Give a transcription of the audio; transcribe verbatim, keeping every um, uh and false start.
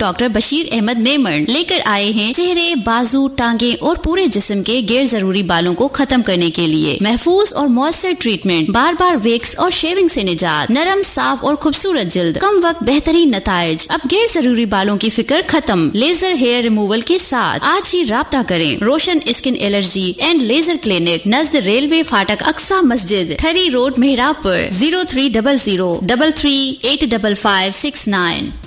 Doctor Bashir Ahmad Memon लेकर आए हैं चेहरे, बाजू, टांगे और पूरे जिस्म के गैर जरूरी बालों को खत्म करने के लिए महफूज और मौसर ट्रीटमेंट, बार बार वेक्स और शेविंग से निजात, नरम, साफ और खूबसूरत जल्द, कम वक्त बेहतरीन नताइज। अब गैर जरूरी बालों की फिक्र खत्म लेजर हेयर रिमूवल के साथ। आज ही राब्ता करें रोशन skin allergy and laser clinic, Najd railway फाटक, अक्सा मस्जिद, ठरी road, Mehrabpur. Zero three double zero double three eight double five six nine.